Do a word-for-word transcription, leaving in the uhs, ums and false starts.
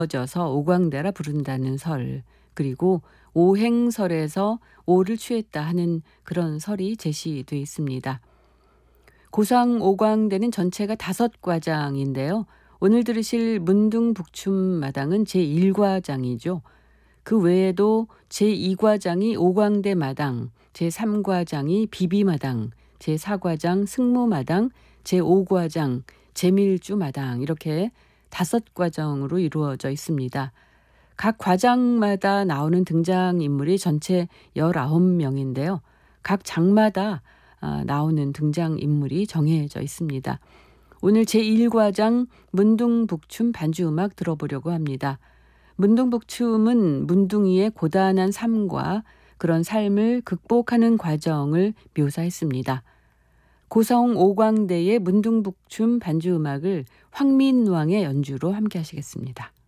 져서 오광대라 부른다는 설, 그리고 오행설에서 오를 취했다 하는 그런 설이 제시돼 있습니다. 고상 오광대는 전체가 다섯 과장인데요. 오늘 들으실 문둥북춤마당은 제일 과장이죠. 그 외에도 제이 과장이 오광대 마당, 제삼 과장이 비비마당, 제사 과장 승무마당, 제오 과장 제밀주 마당, 이렇게 다섯 과정으로 이루어져 있습니다. 각 과장마다 나오는 등장인물이 전체 열아홉 명인데요. 각 장마다 나오는 등장인물이 정해져 있습니다. 오늘 제일 과장 문둥북춤 반주음악 들어보려고 합니다. 문둥북춤은 문둥이의 고단한 삶과 그런 삶을 극복하는 과정을 묘사했습니다. 고성 오광대의 문둥북춤 반주음악을 황민왕의 연주로 함께 하시겠습니다.